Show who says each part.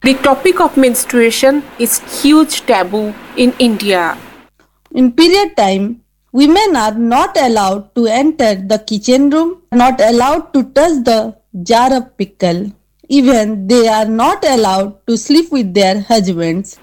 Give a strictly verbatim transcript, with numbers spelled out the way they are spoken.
Speaker 1: The topic of menstruation is huge taboo in India.
Speaker 2: In period time, women are not allowed to enter the kitchen room, not allowed to touch the jar of pickle. Even they are not allowed to sleep with their husbands.